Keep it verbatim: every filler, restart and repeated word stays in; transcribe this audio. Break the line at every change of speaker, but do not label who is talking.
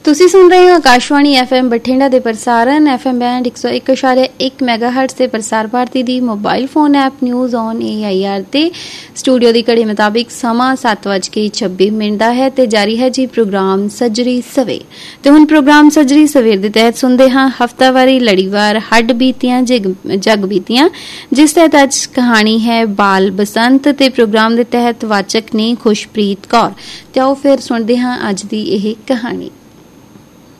ਤੁਸੀਂ ਸੁਣ ਰਹੇ ਹੋ ਆਕਾਸ਼ਵਾਣੀ ਐਫ ਐਮ ਬਠਿੰਡਾ ਦੇ ਪ੍ਰਸਾਰਣ ਐਫ ਐਮ ਬੈਂਡ ਇੱਕ ਸੌ ਇੱਕ ਇਸ਼ਾਰੇ ਇੱਕ ਮੈਗਾਹਰਟਜ਼ ਤੇ ਪ੍ਰਸਾਰ ਭਾਰਤੀ ਦੀ mobile phone app news on A I R ਤੇ ਸਟੂਡੀਓ ਦੀ ਘੜੀ ਮੁਤਾਬਿਕ ਸਮਾਂ ਸੱਤ ਵੱਜ ਕੇ ਛੱਬੀ ਮਿੰਟ ਦਾ ਹੈ ਤੇ ਜਾਰੀ ਹੈ ਜੀ ਪ੍ਰੋਗਰਾਮ ਸੱਜਰੀ ਸਵੇਰ। ਤੇ ਹੁਣ ਪ੍ਰੋਗਰਾਮ ਸੱਜਰੀ ਸਵੇਰ ਦੇ ਤਹਿਤ ਸੁਣਦੇ ਹਾਂ ਹਫ਼ਤਾਵਾਰੀ ਲੜੀਵਾਰ ਹੱਡ ਬੀਤੀਆਂ ਜਗ ਬੀਤੀਆਂ, ਜਿਸ ਤਹਿਤ ਅੱਜ ਕਹਾਣੀ ਹੈ ਬਾਲ ਬਸੰਤ ਤੇ ਪ੍ਰੋਗਰਾਮ ਦੇ ਤਹਿਤ ਵਾਚਕ ਨੇ ਖੁਸ਼ਪ੍ਰੀਤ ਕੌਰ। ਤੇ ਆਓ ਫਿਰ ਸੁਣਦੇ ਹਾਂ ਅੱਜ ਦੀ ਇਹ ਕਹਾਣੀ।